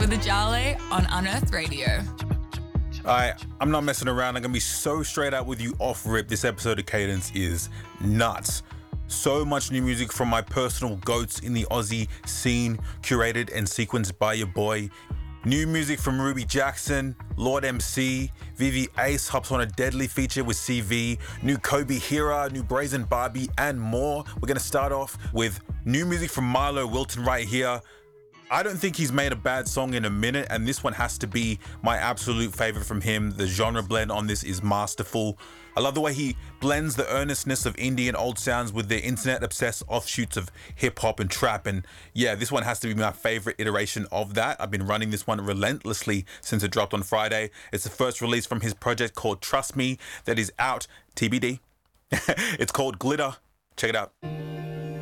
with Ajale on Unearthed Radio. Alright, I'm not messing around. I'm going to be so straight out with you off rip. This episode of Cadence is nuts. So much new music from my personal goats in the Aussie scene, curated and sequenced by your boy. New music from Ruby Jackson, Lord MC, Vivi Ace hops on a deadly feature with CV, new Kobe Hira, new Brazen Barbie, and more. We're going to start off with new music from Milo Wilton right here. I don't think he's made a bad song in a minute, and this one has to be my absolute favorite from him. The genre blend on this is masterful. I love the way he blends the earnestness of indie and old sounds with the internet-obsessed offshoots of hip-hop and trap, and yeah, this one has to be my favorite iteration of that. I've been running this one relentlessly since it dropped on Friday. It's the first release from his project called Trust Me that is out, TBD. It's called Glitter. Check it out.